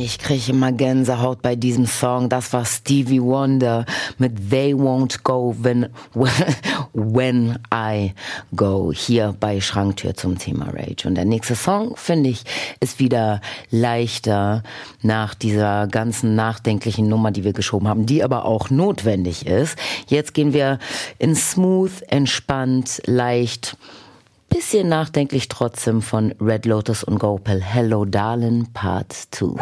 Ich kriege immer Gänsehaut bei diesem Song. Das war Stevie Wonder mit They Won't Go When I Go. Hier bei Schranktür zum Thema Rage. Und der nächste Song, finde ich, ist wieder leichter nach dieser ganzen nachdenklichen Nummer, die wir geschoben haben, die aber auch notwendig ist. Jetzt gehen wir in smooth, entspannt, leicht, bisschen nachdenklich trotzdem von Red Lotus und Gopal. Hello Darlin' Part 2.